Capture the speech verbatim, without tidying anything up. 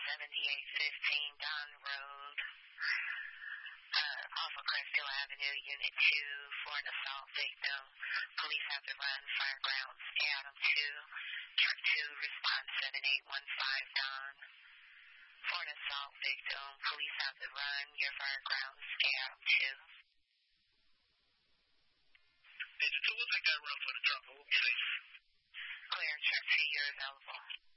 seventy-eight fifteen Don Road, uh, off of Cresthill Avenue, Unit two, for an assault victim. Police have to run. Fire grounds, Adam two. Truck two, response seven eight one five Don. For an assault victim, police have to run. Your fire grounds, Adam two. Agent two, we'll take that run for the drop. We'll be safe. Clear, truck two, you're available.